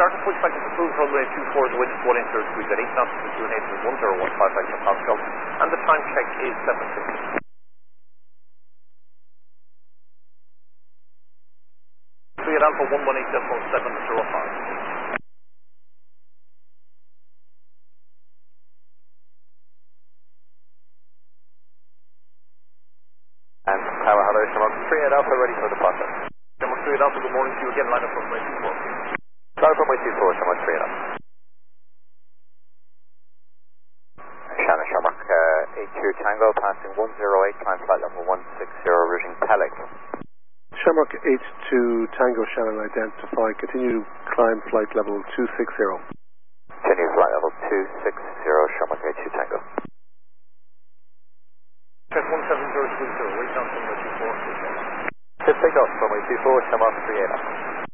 start to push back into cruise runway 24 the wind is 1 inch or squeeze at 8 knots to 2 and 8 is 1015 hectopascal, and the time check is 7:50. 3 at Alpha 118.705. And Tower, hello, Shamrock 3 at Alpha, ready for departure. Shamrock 3 at Alpha, good morning to you again, line up runway 24. Line up runway 24, Shamrock 3 at Alpha. Shannon, Shamrock 82 Tango, passing 108, climb flight level 160, routing Pelic. Shamrock 82 Tango, Shannon, identify, continue climb flight level 260. Continue flight level 260, Shamrock 82 Tango. Check 170 squeeze 0, wait down runway 24. Tip take off, runway 24, Shamrock 3 at Alpha.